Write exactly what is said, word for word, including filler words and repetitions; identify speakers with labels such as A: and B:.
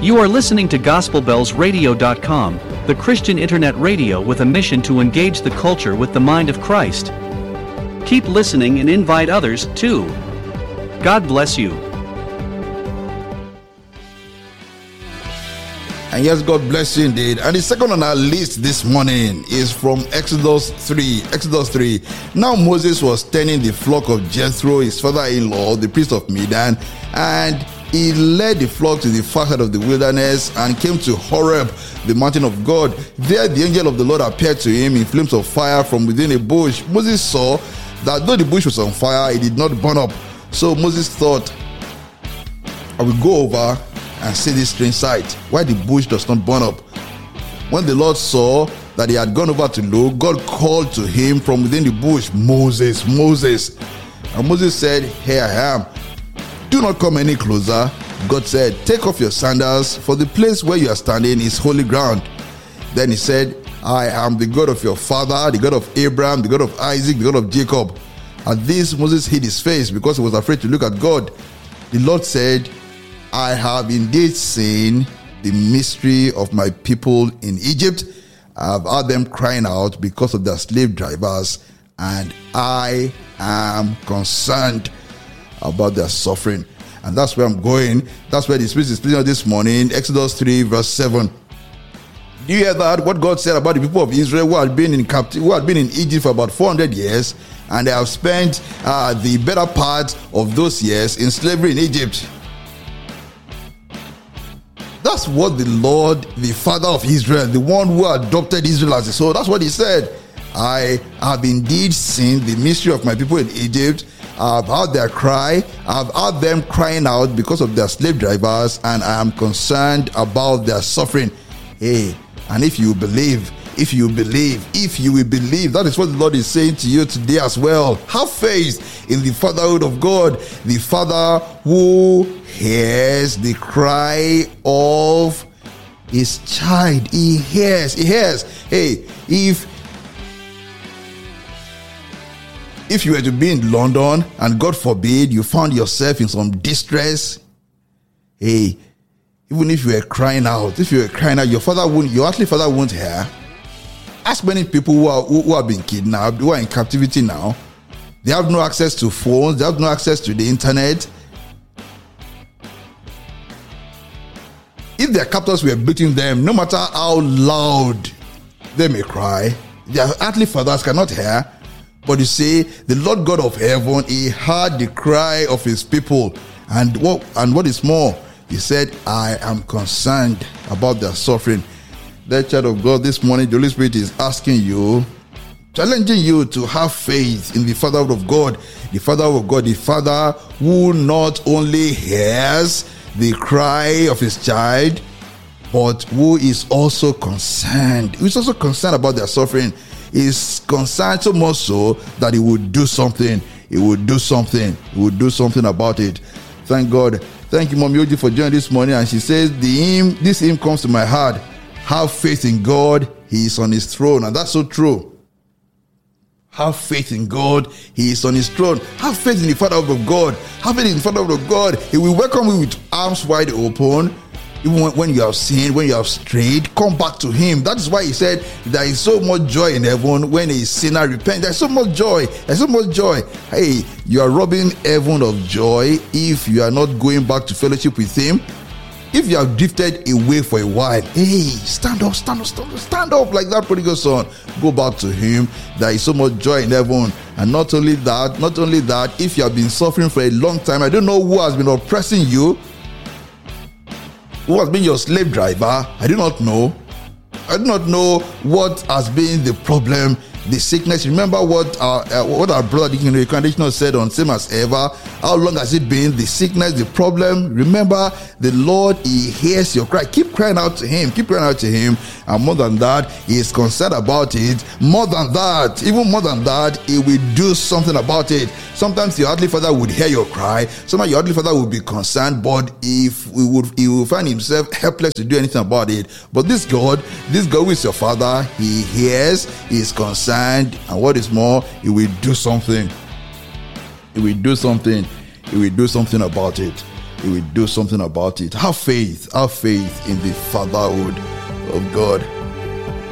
A: You are listening to Gospel Bells Radio dot com, the Christian internet radio with a mission to engage the culture with the mind of Christ. Keep listening and invite others, too. God bless you.
B: And yes, God bless you indeed. And the second on our list this morning is from Exodus three. Exodus three. Now Moses was tending the flock of Jethro, his father-in-law, the priest of Midian, and he led the flock to the far side of the wilderness and came to Horeb, the mountain of God. There the angel of the Lord appeared to him in flames of fire from within a bush. Moses saw that though the bush was on fire, it did not burn up. So Moses thought, I will go over and see this strange sight, why the bush does not burn up. When the Lord saw that he had gone over to look, God called to him from within the bush, Moses, Moses. And Moses said, Here I am. Do not come any closer. God said, Take off your sandals, for the place where you are standing is holy ground. Then he said, I am the God of your father, the God of Abraham, the God of Isaac, the God of Jacob. At this, Moses hid his face because he was afraid to look at God. The Lord said, I have indeed seen the mystery of my people in Egypt. I have heard them crying out because of their slave drivers, and I am concerned about their suffering. And that's where I'm going. That's where the Spirit is speaking this morning. Exodus three, verse seven. Do you hear that? What God said about the people of Israel who had been in captivity, who had been in Egypt for about four hundred years, and they have spent uh, the better part of those years in slavery in Egypt. That's what the Lord, the Father of Israel, the one who adopted Israel as his soul, that's what he said. I have indeed seen the mystery of my people in Egypt. I have heard their cry. I have heard them crying out because of their slave drivers, and I am concerned about their suffering. Hey, and if you believe, if you believe, if you will believe, that is what the Lord is saying to you today as well. Have faith in the fatherhood of God, the Father who hears the cry of his child. He hears, he hears. Hey, if if you were to be in London and God forbid you found yourself in some distress, hey, even if you were crying out, if you were crying out, your father won't, your earthly father won't hear. Ask many people who are who, who have been kidnapped, who are in captivity now. They have no access to phones, they have no access to the internet. If their captors were beating them, no matter how loud they may cry, their earthly fathers cannot hear. But you see, the Lord God of heaven, he heard the cry of his people. And what and what is more, he said, I am concerned about their suffering. The child of God, this morning, the Holy Spirit is asking you, challenging you to have faith in the Fatherhood of God. The Fatherhood of God, the Father who not only hears the cry of his child, but who is also concerned. Who is also concerned about their suffering. He is concerned so much so that he would do something. He would do something. He would do something about it. Thank God. Thank you, Mom Yoji, for joining this morning. And she says, the hymn, this hymn comes to my heart. Have faith in God, he is on his throne. And that's so true. Have faith in God, he is on his throne. Have faith in the Fatherhood of God. Have faith in the Fatherhood of God. He will welcome you with arms wide open. Even when, when you have sinned, when you have strayed, come back to him. That is why he said there is so much joy in heaven when a sinner repents. There's so much joy. There's so much joy. Hey, you are robbing heaven of joy if you are not going back to fellowship with him. If you have drifted away for a while, hey, stand up, stand up, stand up, stand up like that prodigal son. Go back to him. There is so much joy in heaven. And not only that, not only that, if you have been suffering for a long time, I don't know who has been oppressing you, who has been your slave driver. I do not know. I do not know what has been the problem, the sickness. Remember what our uh, what our brother Deacon Reconditioner said on Same As Ever. How long has it been? The sickness, the problem. Remember, the Lord, he hears your cry. Keep crying out to him. Keep crying out to him. And more than that, he is concerned about it. More than that, even more than that, he will do something about it. Sometimes your earthly father would hear your cry. Sometimes your earthly father would be concerned, but if we would, he will find himself helpless to do anything about it. But this God, this God who is your father, he hears, he is concerned, and what is more, he will do something. He will do something. He will do something about it. He will do something about it. Have faith. Have faith in the fatherhood of God.